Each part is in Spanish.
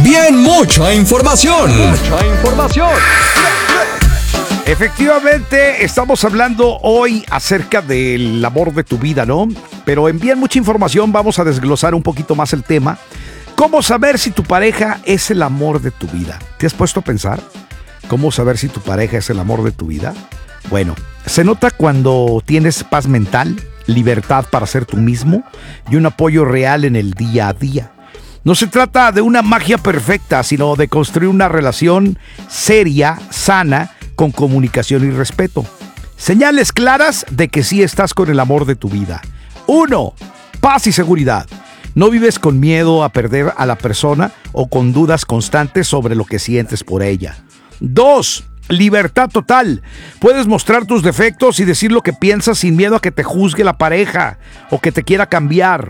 bien mucha información. Efectivamente, estamos hablando hoy acerca del amor de tu vida, ¿no? Pero en bien mucha información vamos a desglosar un poquito más el tema. ¿Cómo saber si tu pareja es el amor de tu vida? ¿Te has puesto a pensar? ¿Cómo saber si tu pareja es el amor de tu vida? Bueno, se nota cuando tienes paz mental, libertad para ser tú mismo y un apoyo real en el día a día. No se trata de una magia perfecta, sino de construir una relación seria, sana, con comunicación y respeto. Señales claras de que sí estás con el amor de tu vida. 1. Paz y seguridad. No vives con miedo a perder a la persona o con dudas constantes sobre lo que sientes por ella. 2. Libertad total. Puedes mostrar tus defectos y decir lo que piensas sin miedo a que te juzgue la pareja o que te quiera cambiar.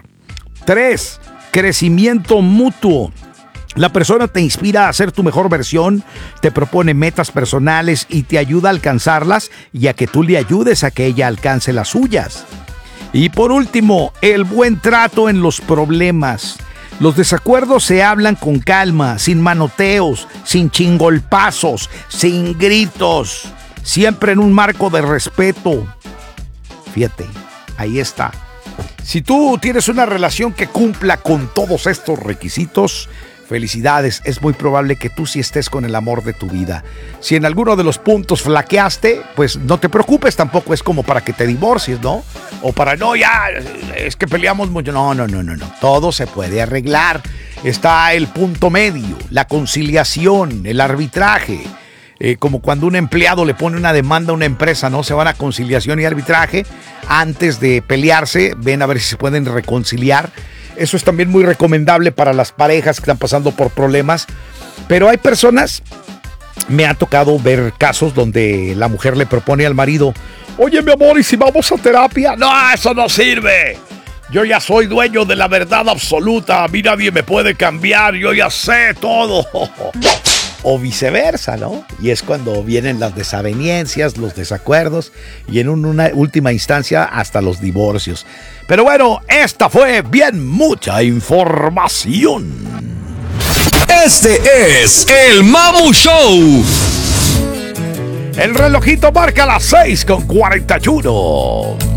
3. Crecimiento mutuo. La persona te inspira a ser tu mejor versión, te propone metas personales y te ayuda a alcanzarlas y a que tú le ayudes a que ella alcance las suyas. Y por último, el buen trato en los problemas. Los desacuerdos se hablan con calma, sin manoteos, sin chingolpazos, sin gritos, siempre en un marco de respeto. Fíjate, ahí está. Si tú tienes una relación que cumpla con todos estos requisitos, felicidades, es muy probable que tú sí estés con el amor de tu vida. Si en alguno de los puntos flaqueaste, pues no te preocupes, tampoco es como para que te divorcies, ¿no? O para, no, ya, es que peleamos mucho. No. Todo se puede arreglar. Está el punto medio, la conciliación, el arbitraje. Como cuando un empleado le pone una demanda a una empresa, ¿no? Se van a conciliación y arbitraje. Antes de pelearse, ven a ver si se pueden reconciliar. Eso es también muy recomendable para las parejas que están pasando por problemas. Pero hay personas, me ha tocado ver casos donde la mujer le propone al marido, oye, mi amor, ¿y si vamos a terapia? No, eso no sirve. Yo ya soy dueño de la verdad absoluta. A mí nadie me puede cambiar. Yo ya sé todo. O viceversa, ¿no? Y es cuando vienen las desavenencias, los desacuerdos y en una última instancia hasta los divorcios. Pero bueno, esta fue bien mucha información. Este es el Mamu Show. El relojito marca las 6:41.